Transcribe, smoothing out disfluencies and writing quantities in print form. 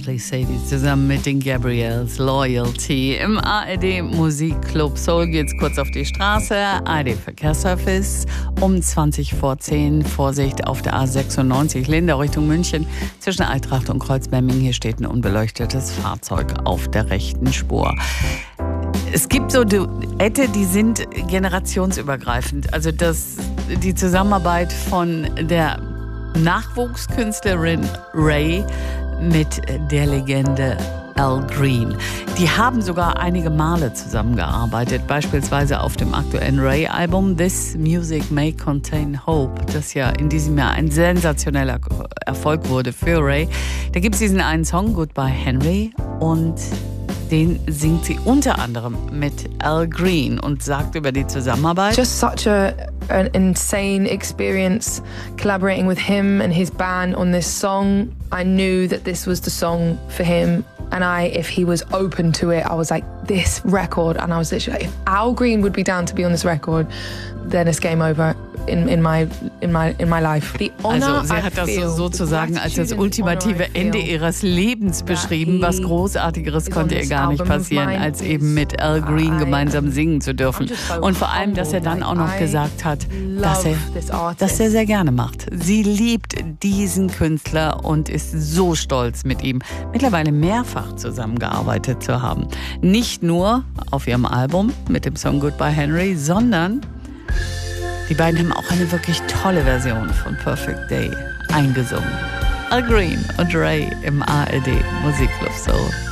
Ashley Sadie zusammen mit den Gabriels, Loyalty. Im ARD Musikclub Soul geht's kurz auf die Straße. ARD Verkehrsservice um 10:20. Vorsicht auf der A96 Lindau Richtung München zwischen Eintracht und Kreuzberming. Hier steht ein unbeleuchtetes Fahrzeug auf der rechten Spur. Es gibt so Duette, die sind generationsübergreifend. Also die Zusammenarbeit von der Nachwuchskünstlerin Ray mit der Legende Al Green. Die haben sogar einige Male zusammengearbeitet, beispielsweise auf dem aktuellen Ray-Album This Music May Contain Hope, das ja in diesem Jahr ein sensationeller Erfolg wurde für Ray. Da gibt es diesen einen Song, Goodbye Henry, und den singt sie unter anderem mit Al Green und sagt über die Zusammenarbeit: Just such an insane experience collaborating with him and his band on this song. I knew that this was the song for him, and if he was open to it, I was like, this record, and I was literally like, if Al Green would be down to be on this record, then it's game over in my life. Also sie hat das sozusagen als das ultimative Ende ihres Lebens beschrieben. Was Großartigeres konnte ihr gar nicht passieren, als eben mit Al Green gemeinsam singen zu dürfen. Und vor allem, dass er dann auch noch gesagt hat, dass er sehr gerne macht. Sie liebt diesen Künstler und ist so stolz, mit ihm mittlerweile mehrfach zusammengearbeitet zu haben. Nicht nur auf ihrem Album mit dem Song Goodbye Henry, sondern die beiden haben auch eine wirklich tolle Version von Perfect Day eingesungen. Al Green und Ray im ARD Musikclub Soul.